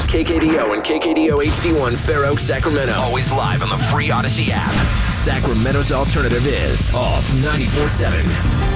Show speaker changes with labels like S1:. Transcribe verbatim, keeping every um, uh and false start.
S1: K K D O and K K D O H D one Fair Oaks, Sacramento. Always live on the free Odyssey app. Sacramento's alternative is Alt ninety-four seven.